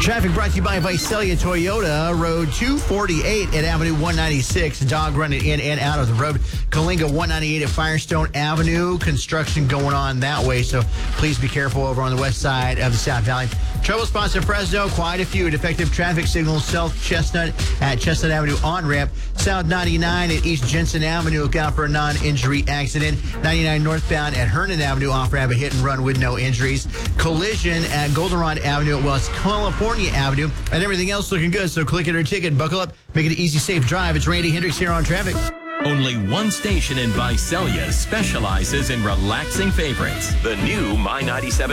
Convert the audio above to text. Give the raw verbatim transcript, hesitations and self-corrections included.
Traffic brought to you by Visalia Toyota, Road two forty-eight at Avenue one ninety-six. Dog running in and out of the road. Kalinga one ninety-eight at Firestone Avenue. Construction going on that way, so please be careful over on the west side of the South Valley. Trouble spots in Fresno, quite a few. Defective traffic signals, South Chestnut at Chestnut Avenue on-ramp. South ninety-nine at East Jensen Avenue, look out for a non-injury accident. ninety-nine northbound at Herndon Avenue, off-ramp, a hit and run with no injuries. Collision at Goldenrod Avenue at West California Avenue, and everything else looking good, so click it or ticket, buckle up, make it an easy, safe drive. It's Randy Hendricks here on Traffic. Only one station in Visalia specializes in relaxing favorites. The new My ninety-seven